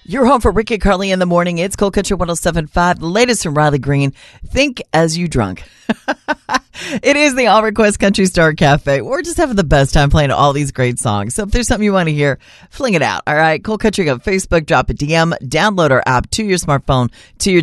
You're home for Ricky Carly in the morning. It's Cold Country 107.5. The latest from Riley Green. Think as you drunk. It is the All Request Country Star Cafe. We're just having the best time playing all these great songs. So if there's something you want to hear, fling it out. All right. Cold Country on Facebook. Drop a DM. Download our app to your smartphone, to your